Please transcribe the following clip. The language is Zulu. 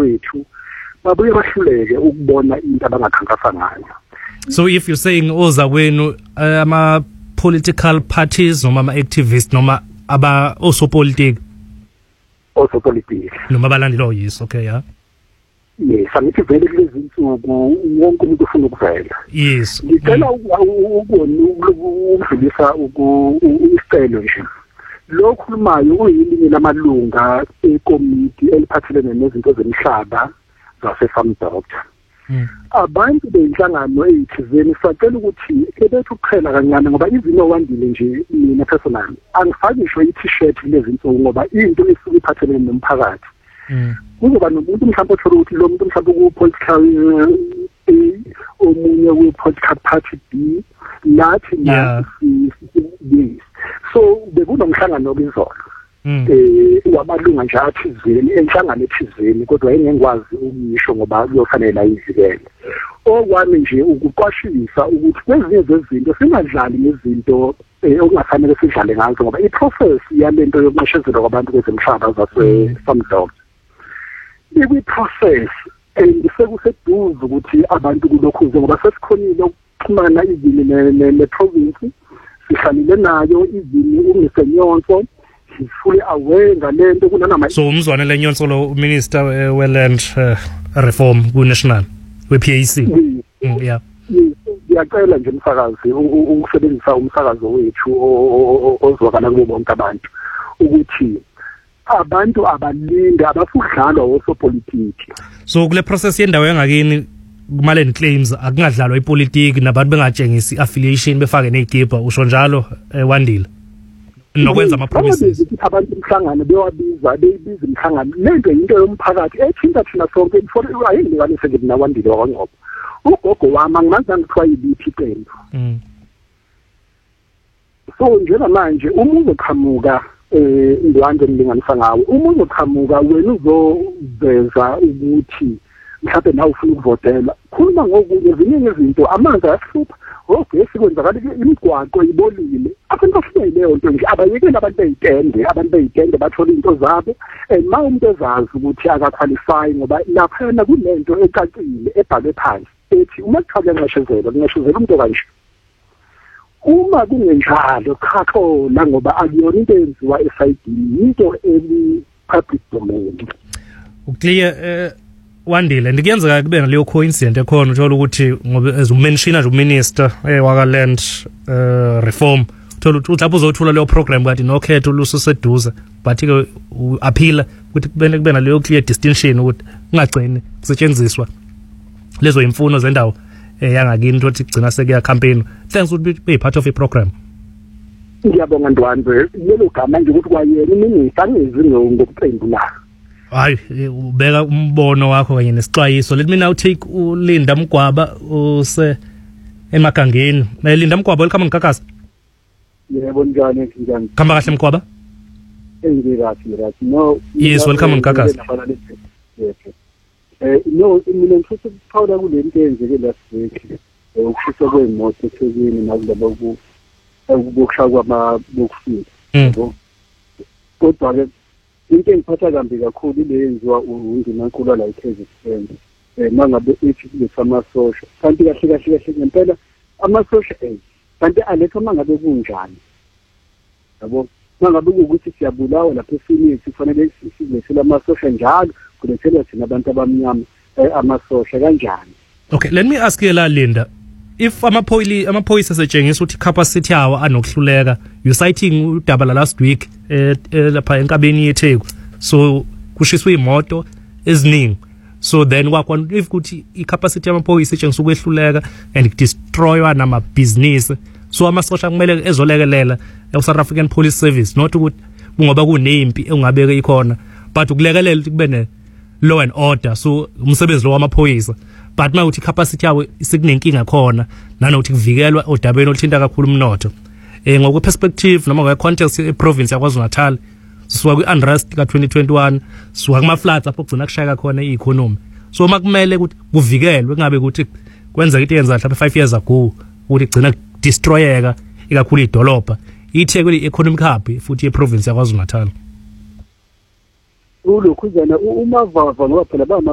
wethu babuye bahluleke ukubona into abangakhankasa ngayo. So if you're saying ozakwenu ama political parties noma ama activists noma aba osopolitiki noma abalandeli yes okay yeah. Yes, angithi vele kulezi insuku wonke umuntu ufuna ukuvela. Yes. Ngicela ukudlulisa isicelo nje. Lo khulumayo uyilinye lamalunga ekomiti eliphathelene nezinto zemhlaba zase-Farm Doctor. Abantu benhlangano eyithizeni sacela ukuthi ebethu ukuphela kancane ngoba izinto wandile nje mina personally angifaki ngisho i-t-shirt lezi insuku ngoba into esuke iphathelene nomphakathi. Kuzoba nomuntu mhlawumbe othola ukuthi lo muntu mhlawumbe ku-political A omunye ku-political party B nathi yes. So bekunomhlangano wezolo wabalunga nje athizeni enhlangano ethizeni kodwa engengikwazi ukusho ngoba kuyofanele ayivikele. Okwami nje ukuqwashisa ukuthi kwezinye zezinto singadlali nezinto okungafanele sidlale ngazo ngoba i-process yalento yokunxeshezelwa kwabantu kwezemhlaba zase-Farm Doctor ikwi-process sekuseduze ukuthi abantu kulokhuze ngoba sesikhonile ukuxhumana izini ne-province sihlalile nayo izini ungesenyonso fully aware ngalento kunanama. So umzwane lenyonso lo minister we-land reform ku-national we-PAC yeah. Ngiyacela nje umsakazi ukusebenzisa umsakazo wethu ozwakala kubo bonke abantu ukuthi abantu abalinda abafudlalwa osopolitiki. So kule process yendawo yangakini kumale claims akungadlalwa ipolitiki nabantu bengatshengisi affiliation befake negiba usho njalo wandile nokwenza ama promises abantu umhlangano bewabiza beyibiza umhlangano lento into yomphakathi ethinta thina sonke for ayingikanise nje nawandile wakangqobo ugogo wami angimanzanga kuthiwa yibithi iqembu. So njengamanje uma uzoqhamuka indwanje emlinganisa ngawo uma uzoqhamuka wena uzoveza ukuthi mhlawumbe nawe ufuna ukuvotela khuluma ngokunye ezinye izinto amanzi ayahlupha ogesi kwenzakala imigwaqo ibolile abantu bafike leyo nto nje abayekela abantu beyitende bathola into zabo ma umuntu ezazi ukuthi akaqualify ngoba laphana kunento ecacile ebhalwe phansi ethi uma kuqhamuka nqeshezelo umuntu kanje uma kungenjalo khakhola ngoba akuyona into enziwa esayidini into eli-public domain. Uclear wandile ndikuyenzeka kube ngaleyo coincidence ekhona uthola ukuthi ngoba as umention nje uminister waka-land reform uthola ukuthi lapho uzothula leyo program kanti nokhetho lususeduze but-ke aphila ukuthi kube naleyo clear distinction ukuthi kungagcini kusetshenziswa lezo imfuno zendawo yangakini ukuthi kugcina sekuya campaign thanks ukuthi be part of a program. Ngiyabonga Ndwandwe lelo gama nje ukuthi kwayena iminister angezi ngokuqembu la. Hayi ubeka umbono wakho kanye nesixwayiso. Let me now take uLinda Mgwaba use eMagangeni. Linda Mgwaba welcome ngikakasa. Yebo njani njani. Khamba kahle Mgwaba? Ngirathi no. Yes welcome ngikakasa. Yes. No mina ngifisa ukuphawula kule nto eyenzeke last week ukushisa kwemoto eThekwini nakulabo ukushaya kwabokufika yabo kodwa ke into engiphatha kambi kakhulu ile yenziwa uNdunankulu la eKZN mangabe ethi lesamasosha kanti kahle ngempela amasosha kanti alekho mangabe kunjani yabo mangabe ukuthi siyabulawa lapha ePhoenix kufanele silethele amasosha njalo kulethele thina abantu abamnyama amasosha kanjani. Okay, let me ask you la Linda, if amaphoyisa asetshengisa ukuthi capacity yawo anokuhluleka, you citing udaba last week lapha enkabeni yeTheku, so kushiswe imoto eziningi, so then wakho if ukuthi icapacity yamaphoyisa etshengisa ukwehluleka and destroywa nama business, so amasosha kumele ezolekelela eSouth African Police Service, not ukuthi ngoba kunempi engabeke ikhona but ukulekelela ukuthi kube law and order, so umsebenzi lo wamaphoyisa but mawuthi capacity yawo isikunenkinga khona nanokuthi kuvikelwa odabeni oluthinta kakhulu umnotho ngokwe perspective noma ngokwe context eprovince yaKwaZulu-Natal sisuka kwi-unrest ka-2021 sisuka kuma-floods apho kugcina kushayeka khona i-economy, so makumele ukuthi kuvikelwe kungabe ukuthi kwenza into eyenza mhlawumbe 5 years ago ukuthi kugcina destroyeka ikakhulu idolobha iThekwini economic hub futhi eprovince yaKwaZulu-Natal. Ulokhuzana umavava ngoba phela